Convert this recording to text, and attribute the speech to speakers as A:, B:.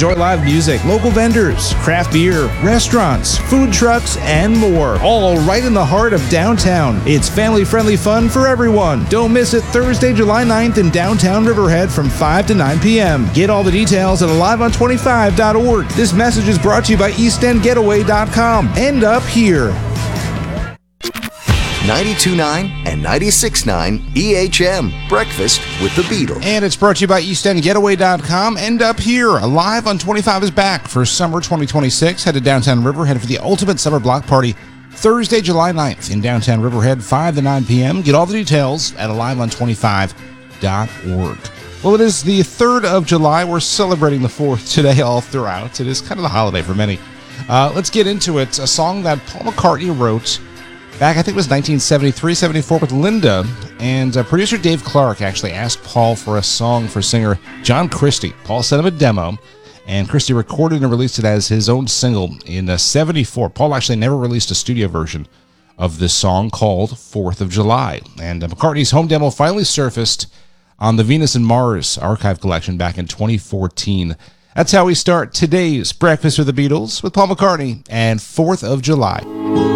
A: Enjoy live music, local vendors, craft beer, restaurants, food trucks, and more. All right in the heart of downtown. It's family-friendly fun for everyone. Don't miss it Thursday, July 9th in downtown Riverhead from 5 to 9 p.m. Get all the details at aliveon25.org. This message is brought to you by EastEndGetaway.com. End up here.
B: 92.9 and 96.9 EHM. Breakfast with the Beatles.
A: And it's brought to you by EastEndGetaway.com. End up here. Alive on 25 is back for summer 2026. Head to downtown Riverhead for the ultimate summer block party Thursday, July 9th in downtown Riverhead, 5 to 9 p.m. Get all the details at aliveon25.org. Well, it is the 3rd of July. We're celebrating the 4th today all throughout. It is kind of the holiday for many. Let's get into it. A song that Paul McCartney wrote back, I think it was 1973-74 with Linda, and producer Dave Clark actually asked Paul for a song for singer John Christie. Paul sent him a demo, and Christie recorded and released it as his own single in 74. Paul actually never released a studio version of this song called 4th of July, and McCartney's home demo finally surfaced on the Venus and Mars archive collection back in 2014. That's how we start today's Breakfast with the Beatles with Paul McCartney and 4th of July.